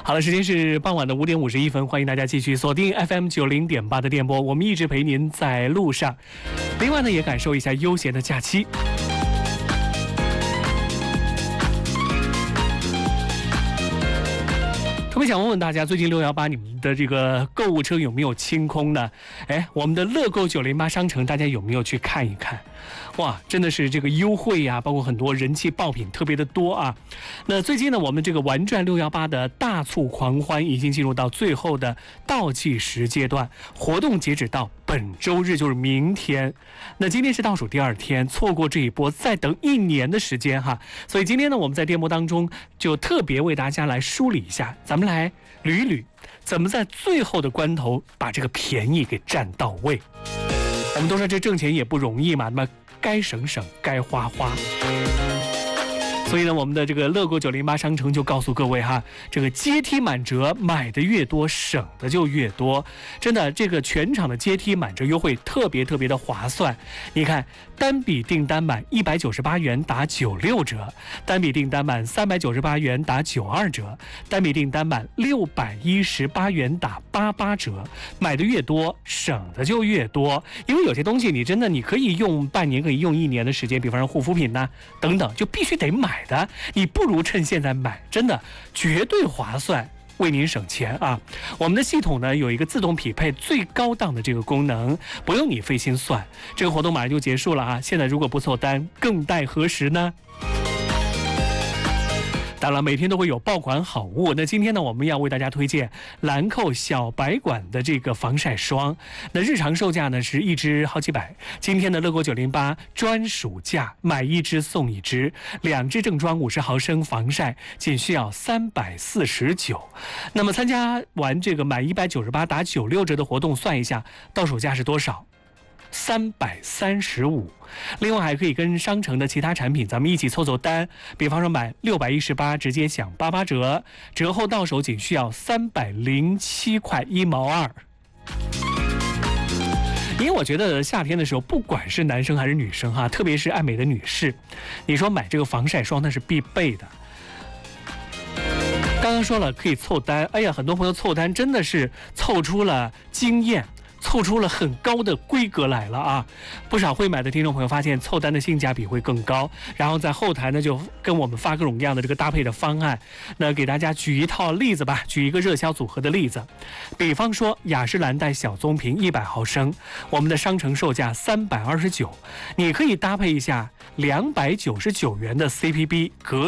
好了，时间是傍晚的5点51分，欢迎大家继续锁定 FM 90.8的电波，我们一直陪您在路上。另外呢，也感受一下悠闲的假期。特别想问问大家，最近618你们的这个购物车有没有清空呢？我们的乐购908商城，大家有没有去看一看？哇，真的是这个优惠呀，包括很多人气爆品特别的多啊。那最近呢，我们这个玩转618的大促狂欢已经进入到最后的倒计时阶段，活动截止到本周日，就是明天。那今天是倒数第2天，错过这一波再等1年的时间哈。所以今天呢，我们在电波当中就特别为大家来梳理一下，咱们来捋一捋，怎么在最后的关头把这个便宜给占到位。我们都说这挣钱也不容易嘛，那么该省省，该花花。所以呢，我们的这个乐购908商城就告诉各位哈，这个阶梯满折，买的越多，省的就越多。真的，这个全场的阶梯满折优惠特别的划算。你看，单笔订单满198元打96折，单笔订单满398元打92折，单笔订单满618元打88折。买的越多，省的就越多。因为有些东西你真的你可以用半年，可以用1年的时间，比方说护肤品呐等等，就必须得买的，你不如趁现在买，真的绝对划算，为您省钱啊！我们的系统呢有一个自动匹配最高档的这个功能，不用你费心算。这个活动马上就结束了啊！现在如果不凑单，更待何时呢？当然每天都会有爆款好物，那今天呢我们要为大家推荐兰蔻小白管的这个防晒霜，那日常售价呢是1支好几百，今天的乐购908专属价，买1支送1支，2支正装50毫升防晒仅需要349。那么参加完这个买198打96折的活动，算一下到手价是多少？335。另外还可以跟商城的其他产品咱们一起凑单，比方说买618直接享88折，折后到手仅需要307块1毛2。因为我觉得夏天的时候，不管是男生还是女生哈，特别是爱美的女士，你说买这个防晒霜那是必备的。刚刚说了可以凑单，哎呀，很多朋友凑单真的是凑出了经验，凑出了很高的规格来了啊！不少会买的听众朋友发现凑单的性价比会更高，然后在后台呢就跟我们发各种各样的这个搭配的方案。那给大家举一套例子吧，举一个热销组合的例子，比方说雅诗兰黛小棕瓶100毫升，我们的商城售价329，你可以搭配一下299元的 CPB 隔